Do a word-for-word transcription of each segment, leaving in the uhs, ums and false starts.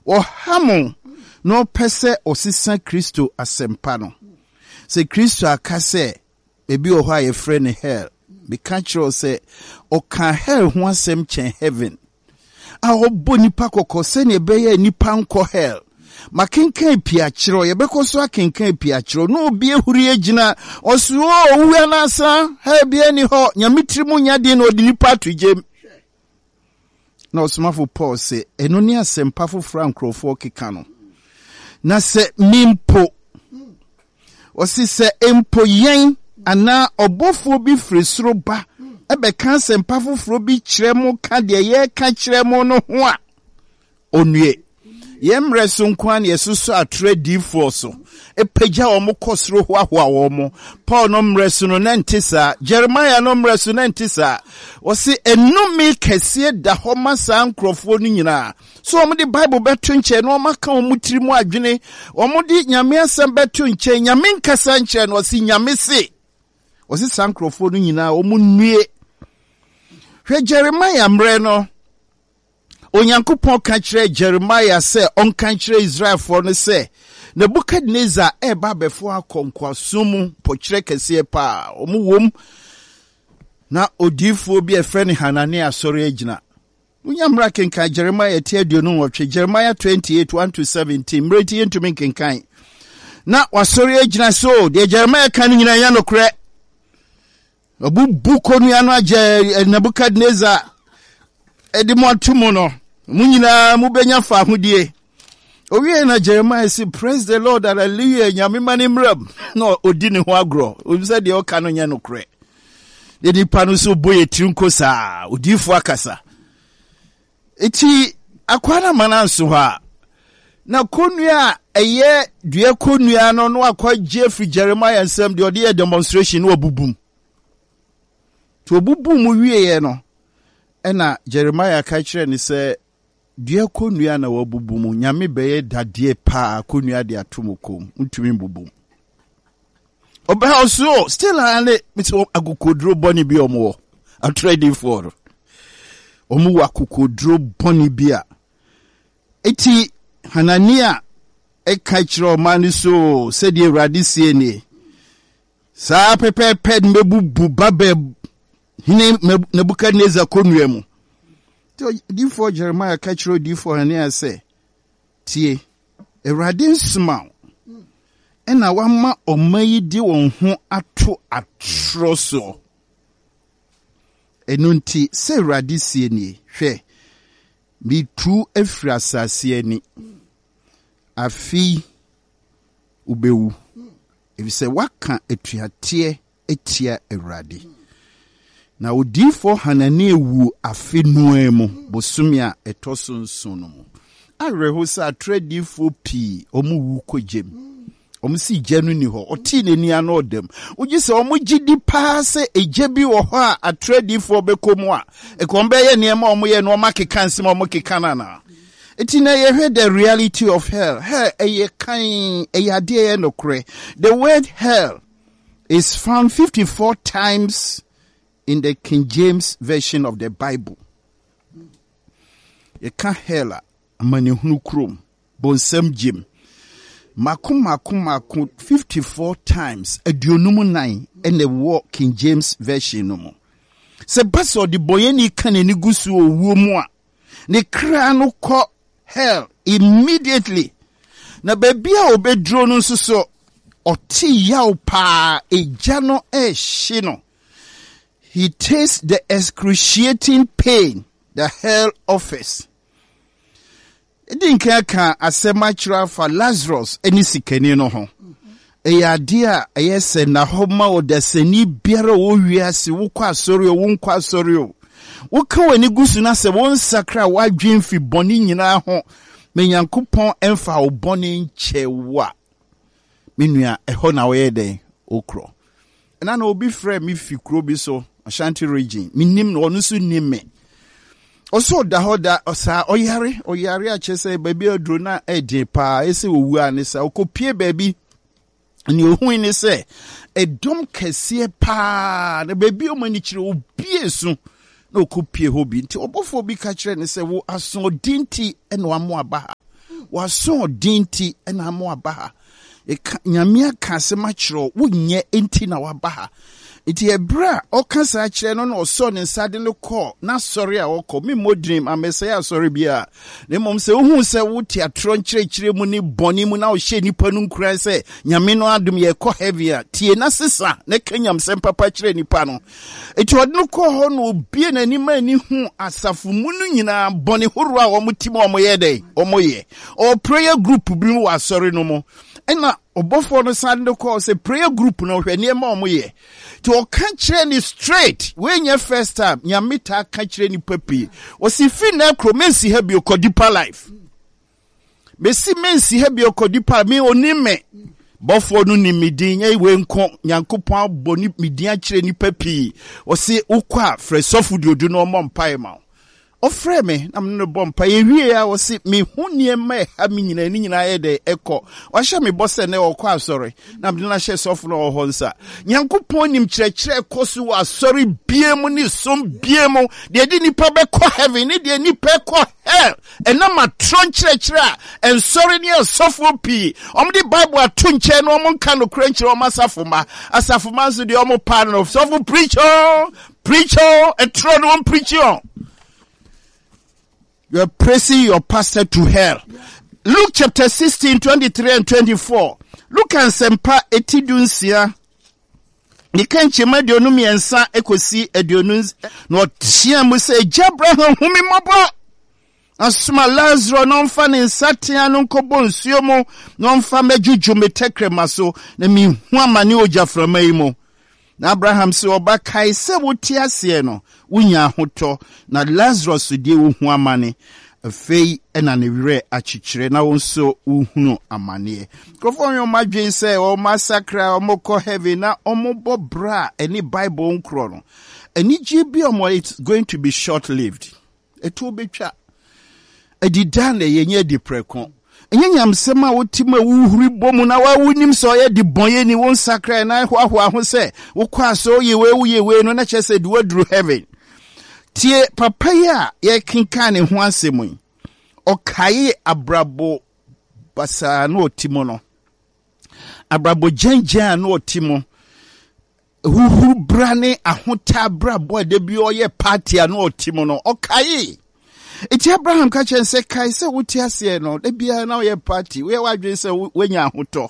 o hamo no pese osisa Kristo asempa no se Kristo akase ebi o ha ye friend hell be kanchro se o kan hell ho asem chen heaven a obo nipa kokko se ne be ye nipa nko hell makenkan pia kiro ye beko so akenkan pia kiro no obi ehuri agina oso o wu na asa ha bia ni ho nyamitri mu nyade na odi nipa to gem na osmafo Paul se eno ni asempa fofra nkrofo keka no na se mimpo osi se empo yen ana obofo bi frisoro ba ebe kan asempa foforo bi kire mu ka de ye ka kire mu no ho a onue yemre so nkwan yesuso atre difo so epeja omo kosro ho ahoa omo Paul no mreso no nantisa Jeremiah no mreso nantisa wosi enumi kese da ho masa nkrofo no nyina so omo di Bible beto nche no maka omo tirimu adwene omo di nyame asem beto nche nyame nkasa nche no wosi nyame se wosi sankrofo no nyina omo nue hwe Jeremiah mre no Onyankopon ka kire Jeremiah se on ka kire Israel for no se Nebuchadnezzar e ba befo akonkwasomu pokire kese pa omu wom na odifo bi efre ne Hanania sori agina Unyamra kenkan Jeremiah ti aduonu wotwe Jeremiah twenty-eight one to seventeen mreti entumi kenkan na wasori agina so de Jeremiah kan nyina ya nokre obu buko nu anu age Nebuchadnezzar edimo atumo no munyina mubenya fa hodie owie na Jeremiah say praise the Lord hallelujah nyame mani mram no odi ne ho agro obi say de o ka no nya no kre de nipa no so boye tinko sa odifo akasa eti akwana mananso ha na konua eye due konua no no akwaje fi Jeremiah nsem de odi demonstration no obubum to obubum wie ye no ena Jeremiah ka kire ni se dua konua na wabubum nyame beye dadie pa konua de atomokom ntumi mbubum oba also still ane mito agukodro boni bi omo a trading for omo wakukodro boni bia eti Hanania e ka kire o mani so se de Awurade sie ni sa pepe ped mebubu babe hine Nebuchadnezzar konua mu di for Jeremiah ka kire di for Hanania se tie Awurade nsma ena wama omayi di won ho ato atroso enunti se Awurade sie ni hwe mi tu afri asase ani afi ubewu if se waka etuate etia Awurade na odifo Hanania wu afi nuemu bosumia etoso nso no mu areho sa tradifo pi omu wu kojem omu si jenu ni ho oti neni ano odem uji se omu gidi pa se eje bi wo ho a tradifo bekomu a ekombe ye niema omu ye no makeka nsem omu kekana na eti na ye heard the reality of hell hell eye kan eye ade ye nokre the word hell is found fifty-four times in the King James version of the Bible. You can't hell amani hunu krom bonsam jim makum makum makum fifty-four times aduonum nine in the war King James version no mo se baso de boyeni kan ani gusu owu mu a ne kra no ko hell immediately na babia obedro no nso so oti yaw pa eja no e hye no he tastes the excruciating pain the hell offers. It didn't care as a natural for Lazarus any sikeni no ho. A idea, a yes, and a homa or the seni biero wiasi wukwa sorry or wunkwa sorry. Wuka when you gusuna se won sakra wa dream fi boni nyina ho. Me yankupon emfa o boni chewa. Minua eho na we den okro. And I know be friend me fi kro bi so Ashanti region. Minim no onu su nim me. Also da hoda osa oyare oyare a chese baby odro na ede pa ese owu anisa okopie baby ni ohun ni se edom kese pa na baby o mani kire obie su na okopie hobi nti obofo bi ka kire ni se wo aso dinti eno amo aba waso dinti ena mo abaha e nyame aka se ma kiro wonye enti na wabaha iti ebra o kan sa kire no no so ne nsade le call na sorry a woko me modrim amese ya sorry bia ne mom se hu se wuti atro nkire kire mu ni boni mu na o hye nipa nu nkura se nyame no adum ye ko heavy a tie na sesa ne kanyam se papa kire nipa no iti od no ko ho no bie na ni ma ni hu asafu mu nu nyina boni horo a wo mutim o mo ye dey o mo ye o prayer group bi mu wa sorry no mo ena obofo no sande call se prayer group no hwe ne ma o mo ye to country ni straight when your first time nyamita country ni papi o si fi na kromensi ha bi okodipa life mesi mensi ha bi okodipa me onime bofo no ni midin ye we nko nyankopon aboni midin a kire ni papi o si ukwa fresofu diodu no mo mpai ma o frɛ me na me no bompa ye wie ya wo si me hunie ma ha me nyina ni nyina ye de ekɔ wa hye me bose ne okɔ asɔre na me na hye sɔfo no ho nsa nyankopɔn nim kyerɛkyerɛ kɔso wa asɔre biemu ni som biemu de di nipa be kɔ heaven ni de nipa kɔ hell ena ma tron kyerɛkyerɛ en sɔre ni sɔfo pi om di bible ato nkyɛ no om nka no krankyerɛ om asafo ma asafo ma so de om pa no sɔfo preacher preacher e tro no preacher. You are pressing your pastor to hell. Yeah. Luke chapter sixteen, twenty-three and twenty-four. Luke and Sempa etidunsia. Ni kanche ma dionu miensa ekosi edionu no tia mu se Abraham humi mobo. Asuma Lazarus no mfa ne nsatea no nkobo nsuo mu no mfa mejuju metekre maso na mi hu amane ojaframa yi mu. Na Abraham se oba kai se woti ase no wunya hoto na Lazarus die wo hu amane afei ena ne were achichire na wonso uhunu amane krofo yo madwen se o massacre o moko heaven na o mobo bra any Bible nkro no ani gbe omo it's going to be short lived eto betwa adida na yenye di preko enyanyam sema wotima wuhuri bomu na wawunim so ye di bonye ni won sacre na hwahwa ho se wokwa so ye we ye we no na chese di wadru heaven tie papa ya ye kinka ne ho asemu okaye abrabo basa no otimo no abrabo jenja no otimo huhuru brane ahota abrabo de bi oye party no otimo no okaye iti Abraham ka chen se kai se wuti ase no de bia na ye party we wadwen se wenya ahoto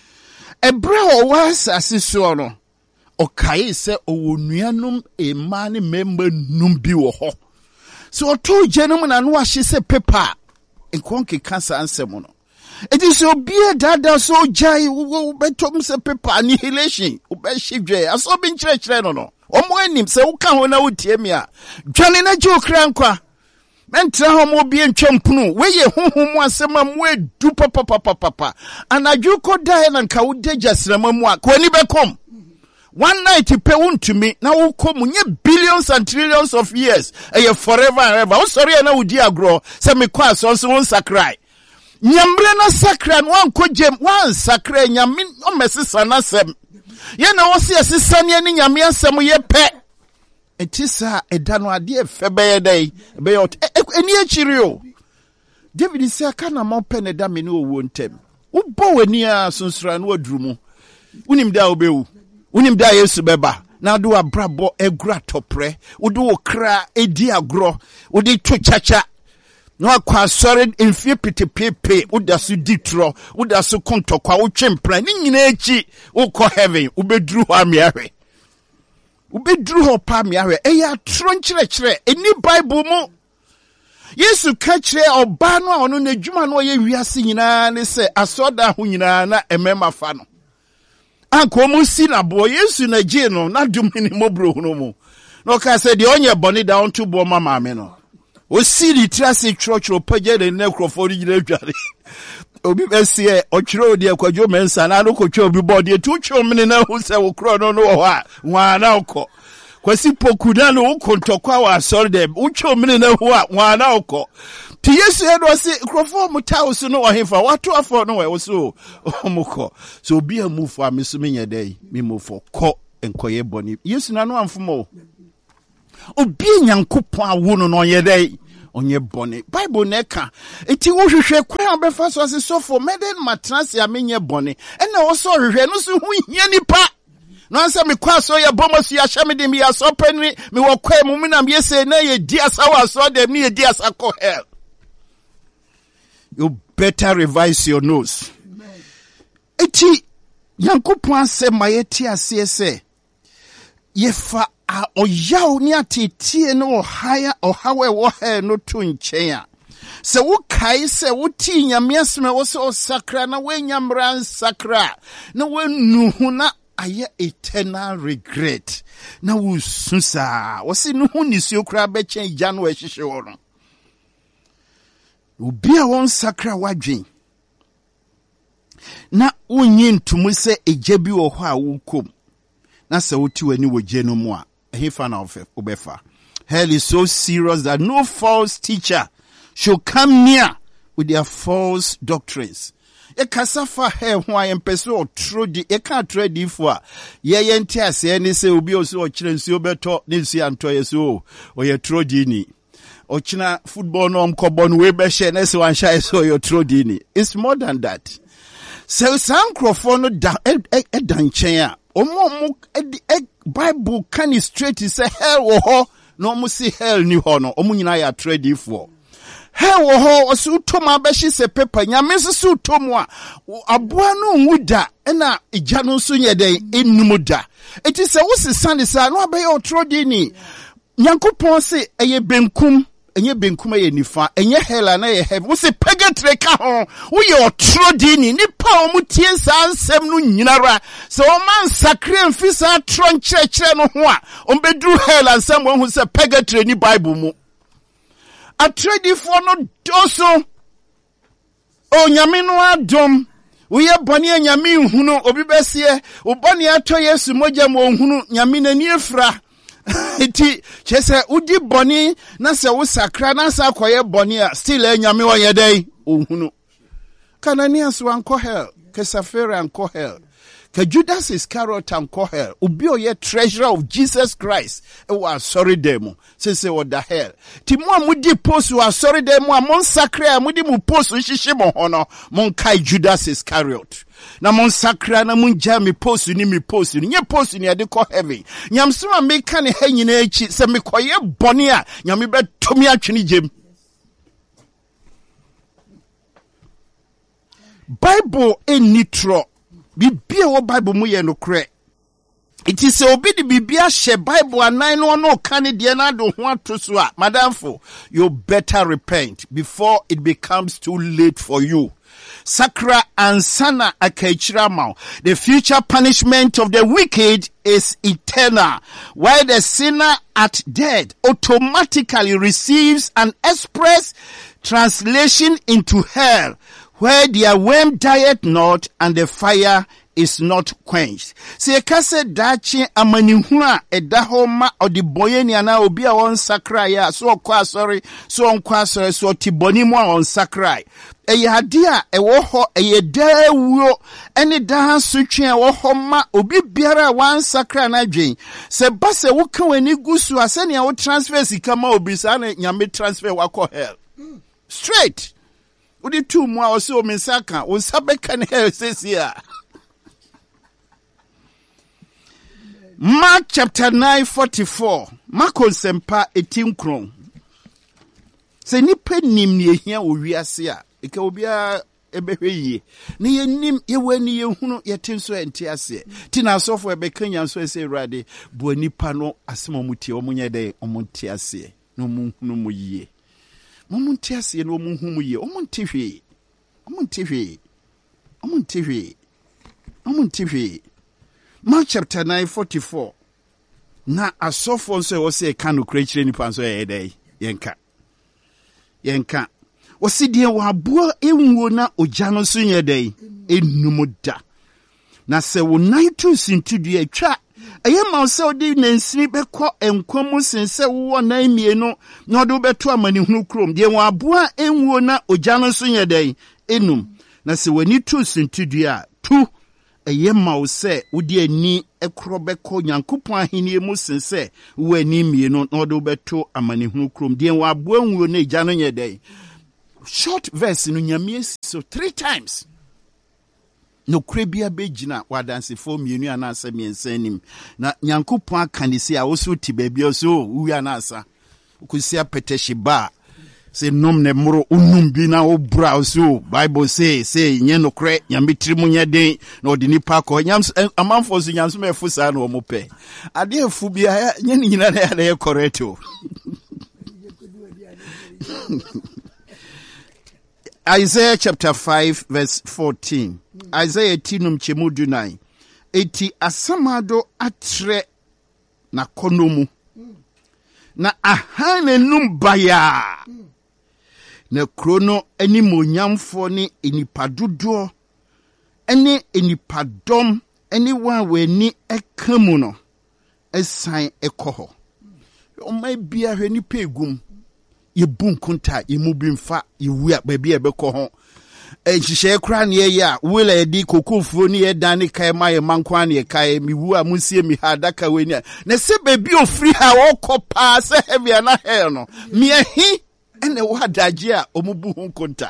ebra o was asiso no o kai se owonuanum ema ne member num bi wo ho so to jenum na no ahye se paper enkonke cancer ansem no iti so bia dada so jai wo betom se paper annihilation wo be hidwe aso bi nkyere kyere no no omo anim se wo ka ho na wotie me a dwane na je okra nkwa mentra homo bi entwampunu weye honhom asema mu edu papa papa papa anadwu ko dai na nka wodeja srama mu a kwani bekom one night pe wontumi na wokom nye billions and trillions of years eh forever and ever. Oh sorry na wodi agro se me kwa so so won sakrai nyamre na sakra no anko jem wan sakra nyame o mesesa na sem ye na wo se asesa ne ni nyame asem ye pe etisa edano ade efebe dai be yot eni achiri o David say aka na mo pe ne da me no wo ntem wo bo wani a sunsura no adurumu unim da obewu unim da Yesu beba na do abrabo egura topre wo do okra edi agro wo de to chacha no akwa sore enfie petepepe wo da so ditro wo da so kontokwa wo twempra ni nyina echi wo ko heaven wo bedru ho amiahwe ubedru ho pa me ahwe eya tro nkyerɛkyerɛ eni Bible mu Yesu ka kyerɛ oba no a ono na dwuma no ye wiase nyinaa ne sɛ asoda ho nyinaa na emema fa no anko mu si na bo Yesu na gye no na dum ni mobro no mu no ka sɛ de onye bɔne da onto bo mama me no o si di trase twotwo pagye de nekrofo ri gyina dware obi besie otwero de akwadwo mensa na no kotwa obi body tu twomne na hu se wo kro no no ho a wa na okọ kwasi pokuda no ukontokwa wa asori de utwomne na hu a wa na okọ ti Yesu edo se krofo mu tawso no ohemfa wato afọ no we so omukọ so obi amufu ameso menye dai mimofo kọ enkoye boni Yesu na no amfomo obi nyankopon awo no no ye dai onye bone. Bible neka. Iti uhwehwe kwa obefa so ase sofo meden matrase amenye bone. Ena also hwehwe no so hu hia nipa. No answer me kwa so ya bomo so ya hya me dem ya so pani me wo kwa mu me na me say na ye di asa wa so dem ni ye di asa ko hell. You better revise your nose. Iti Yankopon se mayeti ase se yefa a oyaw ni atetie no ohaya ohawe wo he no to nchen a se wo kai se wo ti nyame asme wo se osakra na wenyamra sakra na wenu hu na aye eternal regret na wo susa wo se no hu ni si okra be chen gya no ehihye wo no obi a won sakra wadwen na unyi ntumu se eje bi wo ho a wukom na se woti wani wo je no mu a ehefa na obefa. Hell is so serious that no false teacher should come near with their false doctrines. E kasafa he ho ayem pese o trodi e ka trodi fo a ye ye nti ase ni se obi o so o kire nsi obeto ni nsi anto ye so o ye trodi ni o kina football no mkobo no we be she na se wan sha so yo trodi ni. It's more than that. So some crofo da e dan chen a omo mo Bible can straight say hell wo ho no mo see hell ni ho no omo nyina ya trade for hell wo ho osu toma be shi se paper nyame su tomu a aboa no nwuda na igya no so nye den enum da eti se wo se sane sa no abe yo trade ni Nyankopon se eye benkum enye benkum ye nifa enye hell na ye heaven wo se purgatory ka ho wo ye otrodini nipa o mutie sa ansem no nyinara se o man sakre mfisa tron chekere no ho a o bedru hell ansem wo hu se purgatory ni Bible mu atredi for no doso o nyame no adom wo ye bone nyame hunu obi besie wo bone ato Yesu mogya mo hunu nyame nani efra iti chese udi boni na se wo sakra na sa koye boni a still enyame wo yedai ohunu kanania so anko hell ke Safira anko hell ke Judas Iscariot anko hell obi oye treasurer of Jesus Christ e wa sorry demo se se wo da hell ti mo amudi post wa sorry demo a mon sakra amudi mu post hihye mo hono mon kai Judas Iscariot na mon sakra na mun ja me post ni me post ni nye post ni ade ko heaven nyamso a me ka ne ha nyina echi se me koye bone a nyame betomi atwene jem. Bible enitro bibia wo Bible mu ye no kre it is obi di bibia she Bible anan no no ka ne de na do ho atoso a madamfo you better repent before it becomes too late for you. Sakra and sana akechirama. The future punishment of the wicked is eternal, while the sinner at death automatically receives an express translation into hell, where their worm dieth not and the fire is not quenched. Se kase dachi amanihuna edahoma odiboye ni ana obi a won sakra ya so kwa sorry so on kwa sorry so tiboni mo on sakra eye ade a ewo ho eye dawuo ene dan sotwe ewo ho ma obi biara wan sakra na dwen se ba se wo kan wani gusu asane a wo transfer sika ma obi sa na nyame transfer wako hell straight odi tu mu a o se o mensaka wo sabeka ne hell sesia. Mark chapter nine forty-four. Mark sempa eighteen kron. Se nipa nim ne ehia owiase a eka obia ebehwe yie. Ne yenim yewani yehunu yetenso enti ase. Ti na asofo ebekanya so ese Awurade bo nipa no asema mutie omunye de omuntie ase. No munhunu mu yie. Momuntie ase no munhunu mu yie. Omuntie hwe. Omuntie hwe. Omuntie hwe. Omuntie hwe. Mark chapter nine forty-four. Na asofo nso wo se ka no krechire nipa nso ye dai yenka yenka wo se die wo aboa enwo na ogya no so ye dai enumuda na se wo nan to sintudu atwa eye ma se odi nansini bekọ enkomu sense wo nan mie no na odo beto amani hunu krom die wo aboa enwo na ogya no so ye dai enum na se wani to sintudu a tu yema wo se wodi ani ekro beko Nyankopɔn ahenie mu sense wo ani mienu na do beto amanehunu krom de wa aboanwuo na agya no nye dai. Short verse no nyame so three times. No krebia begina wadansefo mienu anasa miensanim na Nyankopɔn aka ni se a wo so ti baabi so wu anasa ukusia peteshi ba se nom ne moro unum bi na wo bra so Bible say say nye no kre nyame tirimu nye den na odi nipa ko nyam amanfo so nyam so mefu sa na omo pe ade afu bia nye ni nyina na ya correct o. Isaiah chapter five verse fourteen. Isaiah tinum chemudu nine. Eti asamado atre na konomu. Na ahane numbaya. Na krono eni monyamfo ni enipadodo. Eni enipadom. Eni wawe ni ekamu no. Esan ekoho. Omai biya hweni pegum. Ye bunkunta ye mubimfa ye wia baby e beko ho e hihye kra ne ye ya wila e di kokofuo ne ye dan ne kai ma ye mankwa ne kai mi wu a musie mi ha daka we ni na se baby ofri ha wo kopa se heavy na hell no mi ehi ene wa daje a omubu hunkunta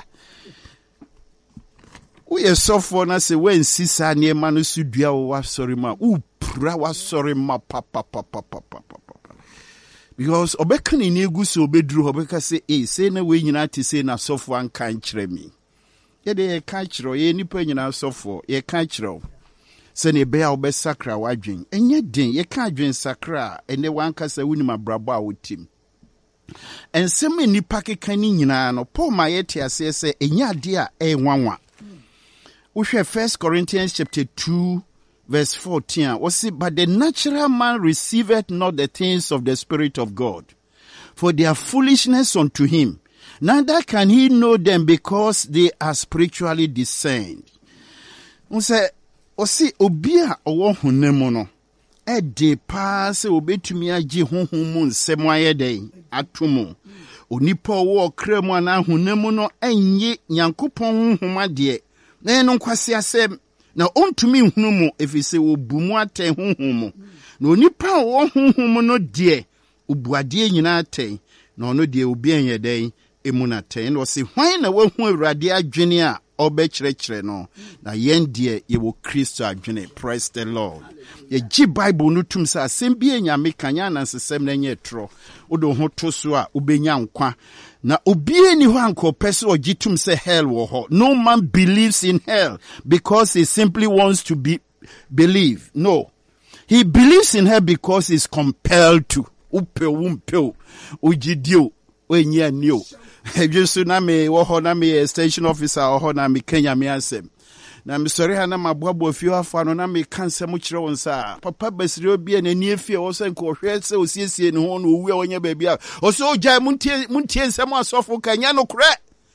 wo ye sofo na se wen sisa ne ma no sudua wo wa sorry ma u pra wa sorry ma papa papa papa because obekani ni egusi obedru obeka say eh say na we nyina ti say na sofo an kan kire mi ye de ye kan kire ye nipa nyina sofo ye kan kire se ne be a obesakra wadwen enye den ye kan adwen sakra ene wan kasa wuni mabrabo a wotim ensem nipa kekan ni nyina no Paul ma ye ti ase se enye ade a e nwanwa wo hwe First Corinthians chapter two verse fourteen, was see, but the natural man receiveth not the things of the Spirit of God, for they are foolishness unto him. Neither can he know them because they are spiritually discerned. We say, was see, obia owo hunemu no, e de pa se obetumi agi honhom nsemaye den atomo. Onipa owo kremu ana hunemu no enye Nyankopɔn honhom ade. Na eno kwase asem na ontumi nhunu mu efise obumu aten honhom na onipa wo honhom no de obuade nyina aten na ono de obi enye den emu na ten no se hwan na wahu awurade adwene a obekyerekere no na yen de ye wo Kristo adwene. Praise the Lord. Ye gi Bible no tum sa asem bi enyame kanya na nsesem na nye tro odo ho to so a obenya nkwa na obi ni ho ankopese ogitum se hell wo ho. No man believes in hell because he simply wants to be believe. No, he believes in hell because he's compelled to. Upe umpe ujidio wenye niyo. Ejesu na me wo ho na me station officer ho na me Kenya me asem. Na me sori ha na maboabo afio afa no na me kanse mu kire won sa papa basiri obi na ni afie wo se nko hwe se osiesie ne ho no owu a wonya ba bia o so ogya muntie muntie nsem asofo kanya no kure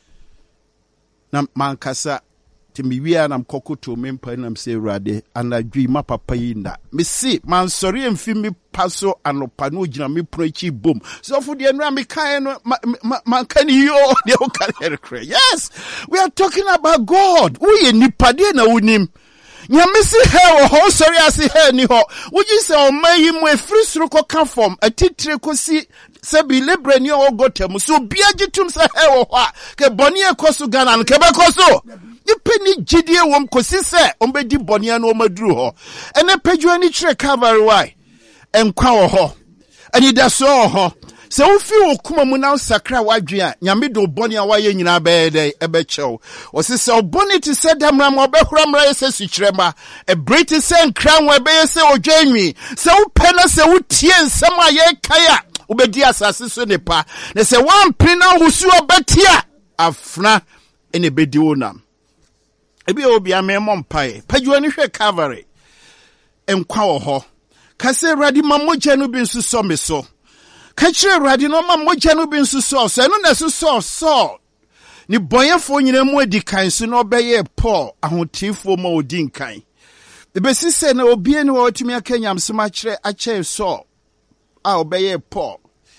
na mankasa timiwia na mkokoto mempa na mse urade anadwi ma papa yinda me si man sori emfi mi paso anopa no gina me prochi bom so for the enra me kan no man kan yo de o kan kure. Yes, we are talking about God. We nipa de na unim nyame si he ho sori ase he ni ho woji se o mayi mu efri suru ko kan form atitire ko si se bi lebre ni o gotem so bia gitum se he ho a ke boni ekoso Ghana no ke be koso yipeni gidie wom kosi se ombedi boni an o maduru ho ene pedwo ani kire Calvary why enkwa wo ho ani da so ho se wo fi wo kuma mu na sakra wadwe a nyame do boni a waye nyina be dey ebe chew o se se oboni ti se damra ma obehura mra yese sukrema e briti se nkran we be yese odwanwi se wo pena se wo tie nsem a ye kaya obedi asase so nepa na se wan pina husu obetia afna ene bedi wonam ebi obi amemo mpae padwo ni hwe Calvary enkwa wo ho kase radi mamoja no bi nso so me so kachire radi no mamoja no bi nso so so no na so so so ni boyefo nyina mu edikan so no obeye Paul ahotifo ma odinkan ebesi se na obi eni wo otimi akanyam sema kire ache so a obeye Paul.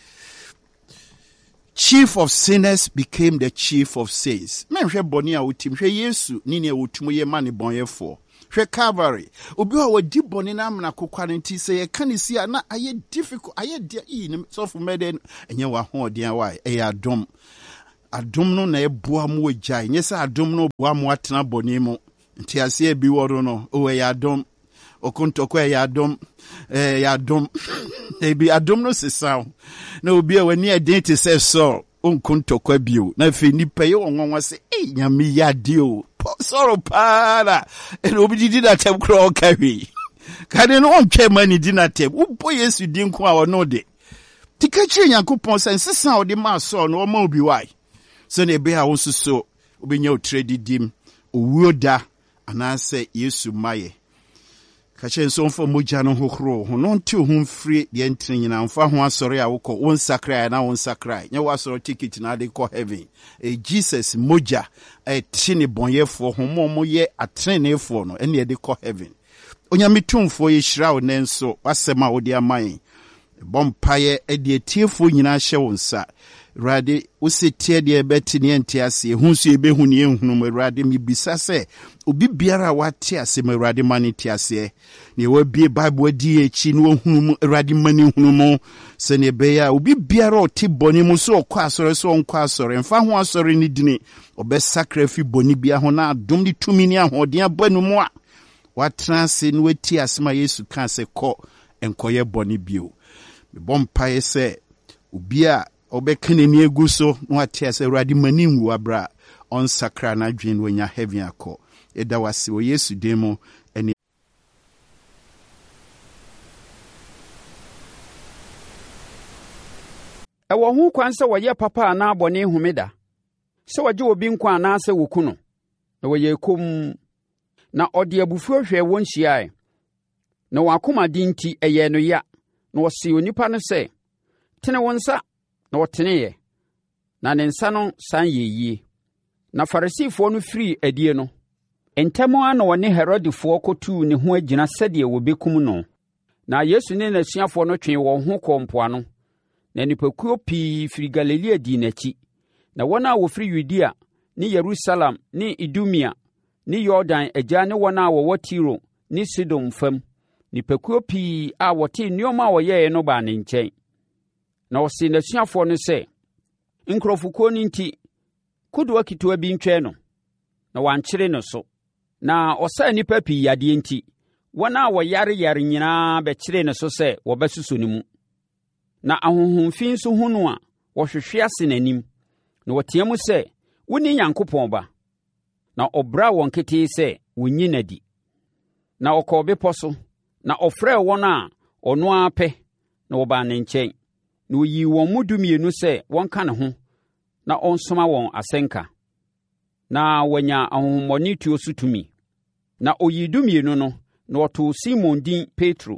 Chief of sinners became the chief of saints. Men hwe boni a utim hwe Yesu ni ne wotumu ye mane bonye for. hwe Calvary obi wa wadi boni na amna kokwane nti se ye kan si na aye difficult aye dia yi ne so for meden enye wa ho odian wa e adom adom no na eboa mu agya nye se adom no boa mu atena boni mu nti ase e bi woro no o e adom okontoko e adom eh ya adom e bi adom no sesa na obi a wani identity se so onkontoko bio na fe nipa ye wonwa se eh nyame ya dio sorrow para and obi did that tem crawl carry kade no on twa mani di na tem upo Yesu di nko a wono de tika kire Yakobon sense san odi ma so no ma obi wai so na ebe a wo so obi nya otredi dim owuoda anase Yesu maye kache nso mfo moja no hohoro ho no nti ho mfiri de ntire nyina mfa ho asore a wokọ won sakrai na won sakrai nya wasoro ticket na de kọ heaven e Jesus moja e tini bonyefo ho mo ye atrenefo no ene de kọ heaven onyamitumfo ye hyira wo nenso wasema wo de aman bompaye e de tiefo nyina hye wo nsa Rade usitie de beti ne entiase hunsu ebehu ne ehunu Rade mi bisa se obi biara wate ase Rade mani tiase ne wa bie Bible di echi no hunu Rade mani hunu mo se ne be ya obi biara oti boni mu so okọ asore so onko asore mfa ho asore ni dini obe sacrifice boni bia ho na adom ni tumi ni ahoden abanu mu a watrase no wati asema Yesu kan se kọ enkoye boni bio me bompae se obi a obekene ni egu so no atia se Awurade mani nwu abra on sakra na dwen wonya heaven akọ eda wase wo Yesu demo eni ewo hu kwan se woye papa na abone humida se waje obi nkwa na se wokuno na woye kom na ode abufuo hwe won hyiae na wakoma dinti eye no ya na wose onipa no se tene wonsa na woteneye na ne nsa no san yeyie na Farisifo no firi adie no entamo ana wone Herodifo kotu ne ho agina sede wobekum no na Yesu ne n'asuafo no twen won ho kompoano na nipakuo pii firi Galilea di n'achi na wona wo firi Yudea ne Yerusalem ne Idumia ne Jordan agya ne wona wo Tiro ne Sidon fam nipakuo pii a wote nneoma woyeye no ba ne nkyɛn na osi n'asuafo no se nkrɔfokuo no nti kudoa kitoa bi ntwɛ no na wankyere no so na ɔsa nipa pii yade nti wɔn a wɔyare yare nyinaa bɛkyere no so sɛ wɔbɛsoso ne mu na ahohomfi nso hu no a wɔhwehwe ase n'anim na wɔteɛ mu sɛ woni Nyankopɔn ba na ɔbra wɔn ketee sɛ wonyi nadi na ɔkɔ bepɔ so na ɔfrɛ wɔn a ɔno ara pɛ na wɔbaa ne nkyɛn na oyi wɔn mu dumienu sɛ wɔnka ne ho na ɔnsoma wɔn asɛnka na wanya ahohommɔne tuo so tumi na oyi dumienu no na ɔtoo Simon din Petro,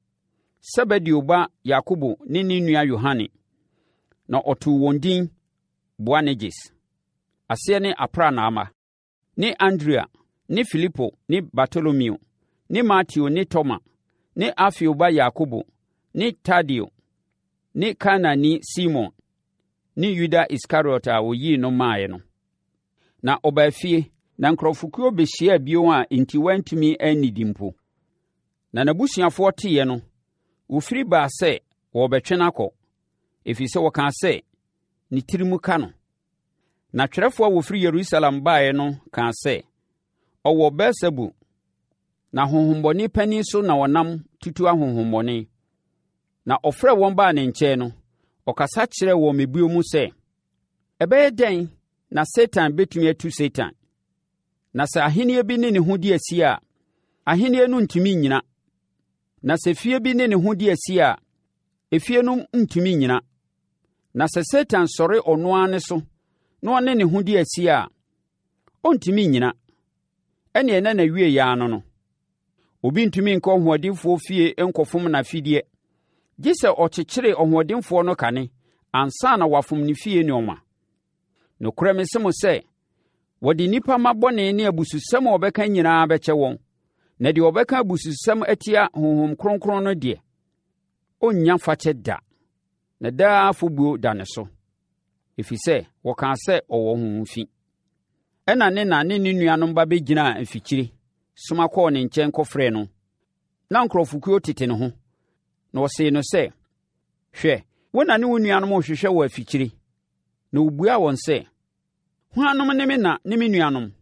Sebedeo ba Yakobo ne ne nua Yohane na ɔtoo wɔn din Boanerges, aseɛ ne Apranaama, ne Andrea ne Filipo ne Bartolomeo ne Mateo ne Toma ne Alfeo ba Yakobo ne Tadeo ne Kanani Simon ne Yuda Iskariot a oyi no maaye no na ɔbaa fie na nkrɔfokuo behyia bio a enti wantumi annidi mpo na n'abusuafoɔ teɛ no wofiri baa sɛ wɔbɛtwe n'akɔ ɛfiri sɛ wɔkaa sɛ ne tirimu ka no na twerɛfoɔ a wofiri Yerusalem baeɛ no kaa sɛ ɔwɔ Beelzebul na honhommɔne pani so na ɔnam tutu ahonhommɔne na ɔfrɛ wɔn baa ne nkyɛn no ɔkasa kyerɛ wɔn mebuo mu sɛ ɛbɛyɛ dɛn na Satan betumi atu Satan na sɛ ahenni bi ne ne ho di asi a ahenni no ntumi nnyina na sɛ fie bi ne ne ho di asi a efie no ntumi nnyina na sɛ Satan sɔre ɔno ara ne so na ɔne ne ho di asi a ɔntumi nnyina ɛne ɛna na wie ya no no obi ntumi nkɔ ɔhoɔdenfoɔ fie nkɔfom n'afidie gye sɛ ɔkyekyere ɔhoɔdenfoɔ no kane ansa na wafom ne fie nneɔma nokorɛ me se mo sɛ wɔde nnipa ma bɔne ne abususɛm a wɔbɛka nyinaa bɛkyɛ wɔn na deɛ wɔbɛka abususɛm atia honhom kronkron no deɛ ɔnnya fakyɛ da na daa afɔbuo da ne so ɛfiri sɛ wɔkaa sɛ ɔwɔ honhom fi ɛna ne na ne ne nuanom ba bɛgyinaa mfikyire soma kɔɔ ne nkyɛn kɔfrɛɛ no. Na nkurɔfokuo tete ne ho, na ɔsee no sɛ, “Hwɛ, wo na ne wo nuanom rehwehwɛ wɔ afikyire.” Na ɔbuaa wɔn sɛ, “Hwannom ne me na ne me nuanom?”